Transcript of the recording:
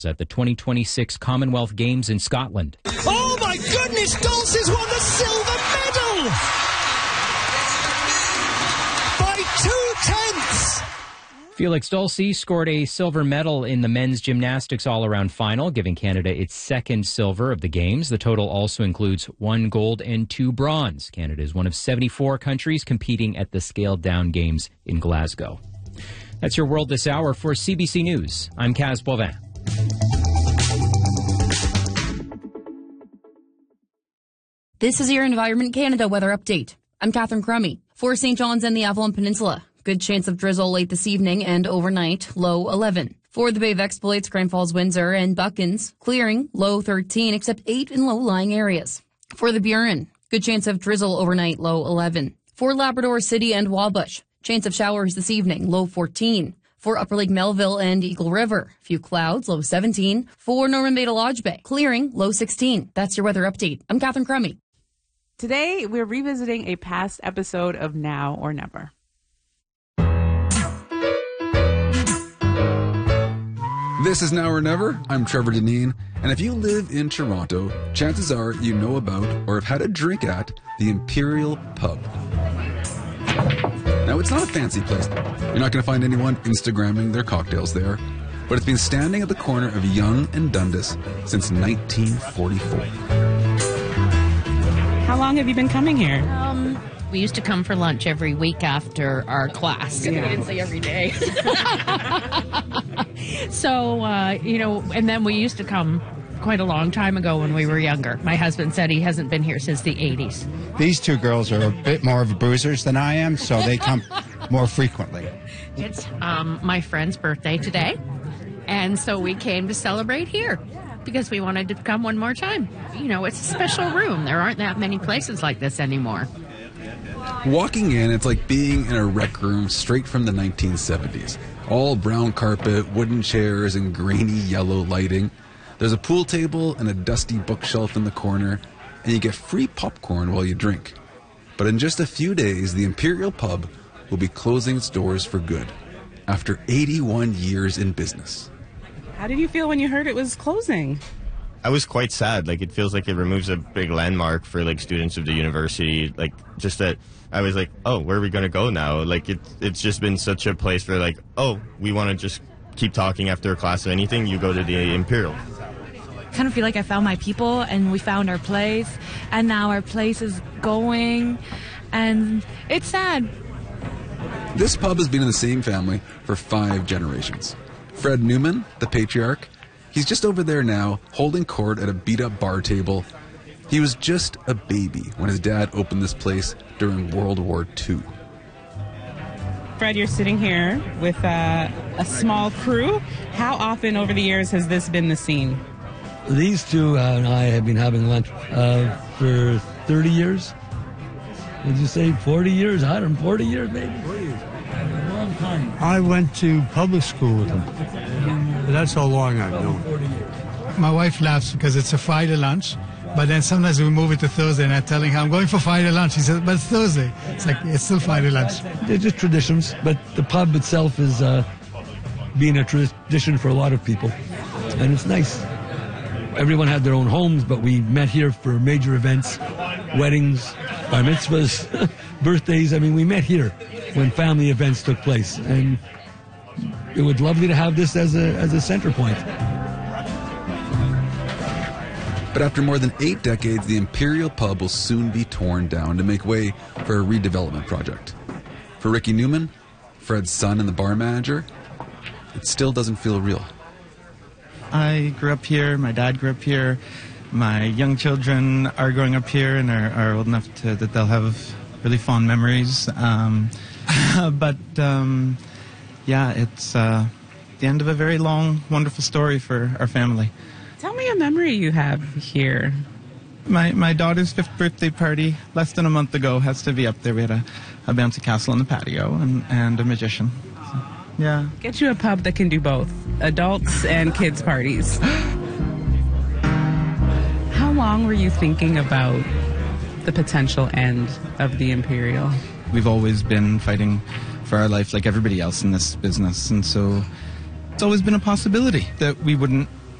at the 2026 Commonwealth Games in Scotland. Oh my goodness, Dulce's won the silver medal! By 2/10! Felix Dulce scored a silver medal in the men's gymnastics all-around final, giving Canada its second silver of the Games. The total also includes 1 gold and 2 bronze. Canada is one of 74 countries competing at the scaled-down Games in Glasgow. That's your world this hour. For CBC News, I'm Kaz Boivin. This is your Environment Canada weather update. I'm Catherine Crummy. For St. John's and the Avalon Peninsula, good chance of drizzle late this evening and overnight, low 11. For the Bay of Exploits, Grand Falls, Windsor, and Buckins, clearing, low 13, except 8 in low-lying areas. For the Burin, good chance of drizzle overnight, low 11. For Labrador City and Wabush, chance of showers this evening, low 14. For Upper Lake Melville and Eagle River, few clouds, low 17. For Norman Bay to Lodge Bay, clearing, low 16. That's your weather update. I'm Catherine Crummy. Today, we're revisiting a past episode of Now or Never. This is Now or Never. I'm Trevor Deneen, and if you live in Toronto, chances are you know about or have had a drink at the Imperial Pub. Now, it's not a fancy place. You're not going to find anyone Instagramming their cocktails there, but it's been standing at the corner of Yonge and Dundas since 1944. How long have you been coming here? We used to come for lunch every week after our class. Yeah. We didn't say every day. So, and then we used to come quite a long time ago when we were younger. My husband said he hasn't been here since the 80s. These two girls are a bit more of boozers than I am, so they come more frequently. It's my friend's birthday today, and so we came to celebrate here because we wanted to come one more time. You know, it's a special room. There aren't that many places like this anymore. Walking in, it's like being in a rec room straight from the 1970s. All brown carpet, wooden chairs, and grainy yellow lighting. There's a pool table and a dusty bookshelf in the corner, and you get free popcorn while you drink. But in just a few days, the Imperial Pub will be closing its doors for good after 81 years in business. How did you feel when you heard it was closing? I was quite sad. Like, it feels like it removes a big landmark for, like, students of the university. Like, just that I was like, oh, where are we going to go now? Like, it's just been such a place where, like, oh, we want to just keep talking after a class of anything. You go to the Imperial. Kind of feel like I found my people and we found our place, and now our place is going, and it's sad. This pub has been in the same family for 5 generations. Fred Newman, the patriarch, he's just over there now, holding court at a beat-up bar table. He was just a baby when his dad opened this place during World War II. Fred, you're sitting here with a small crew. How often over the years has this been the scene? These two and I have been having lunch for 30 years. Did you say 40 years? 140 years, maybe? 40 years. A long time. I went to public school with them. That's how long I've known. My wife laughs because it's a Friday lunch, but then sometimes we move it to Thursday, and I'm telling her, I'm going for Friday lunch. She says, but it's Thursday. It's like, it's still Friday lunch. They're just traditions, but the pub itself is being a tradition for a lot of people, and it's nice. Everyone had their own homes, but we met here for major events, weddings, bar mitzvahs, birthdays. I mean, we met here when family events took place, and it would be lovely to have this as a center point. But after more than 8 decades, the Imperial Pub will soon be torn down to make way for a redevelopment project. For Ricky Newman, Fred's son and the bar manager, it still doesn't feel real. I grew up here, my dad grew up here, my young children are growing up here and are old enough that they'll have really fond memories. Yeah, it's the end of a very long, wonderful story for our family. Tell me a memory you have here. My daughter's 5th birthday party, less than a month ago, has to be up there. We had a bouncy castle on the patio and a magician. So, yeah. Get you a pub that can do both, adults and kids parties. How long were you thinking about the potential end of the Imperial? We've always been fighting for our life like everybody else in this business, and so it's always been a possibility that we wouldn't